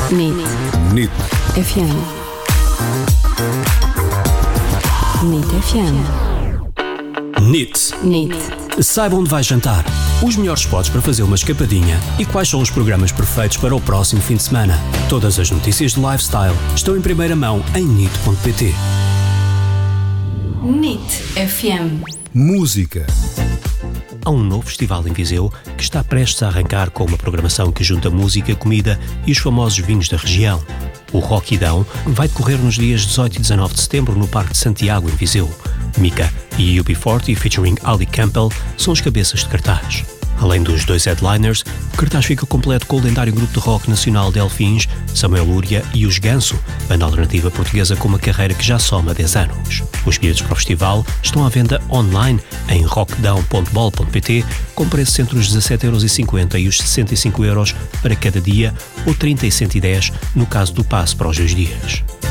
NIT FM. NIT FM. NIT. Saiba onde vai jantar, os melhores spots para fazer uma escapadinha e quais são os programas perfeitos para o próximo fim de semana. Todas as notícias de lifestyle estão em primeira mão em NIT.pt. NIT FM. Música. Há um novo festival em Viseu que está prestes a arrancar com uma programação que junta música, comida e os famosos vinhos da região. O Rockidão vai decorrer nos dias 18 e 19 de setembro no Parque de Santiago, em Viseu. Mika e UB40 featuring Ali Campbell são os cabeças de cartaz. Além dos dois headliners, o cartaz fica completo com o lendário grupo de rock nacional Delfins, Samuel Lúria e os Ganso, banda alternativa portuguesa com uma carreira que já soma 10 anos. Os bilhetes para o festival estão à venda online em rockdown.bol.pt com preços entre os 17,50€ e os 65€ para cada dia ou 30 e 110 no caso do passe para os 2 dias.